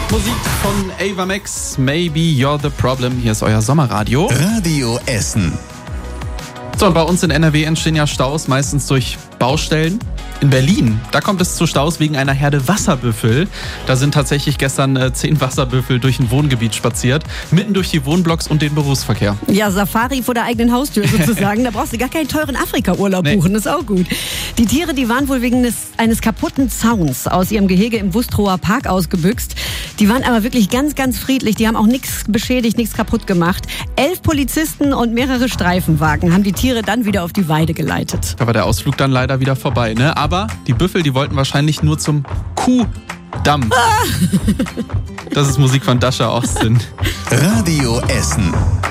Musik von Ava Max, Maybe You're the Problem. Hier ist euer Sommerradio. Radio Essen. So, und bei uns in NRW entstehen ja Staus, meistens durch Baustellen. In Berlin, da kommt es zu Staus wegen einer Herde Wasserbüffel. Da sind tatsächlich gestern 10 Wasserbüffel durch ein Wohngebiet spaziert, mitten durch die Wohnblocks und den Berufsverkehr. Ja, Safari vor der eigenen Haustür sozusagen. Da brauchst du gar keinen teuren Afrika-Urlaub buchen, das ist auch gut. Die Tiere, die waren wohl wegen eines kaputten Zauns aus ihrem Gehege im Wustrower Park ausgebüxt. Die waren aber wirklich ganz, ganz friedlich. Die haben auch nichts beschädigt, nichts kaputt gemacht. 11 Polizisten und mehrere Streifenwagen haben die Tiere dann wieder auf die Weide geleitet. Da war der Ausflug dann leider wieder vorbei, ne? Aber die Büffel, die wollten wahrscheinlich nur zum Kuhdamm. Das ist Musik von Dasha Austin. Radio Essen.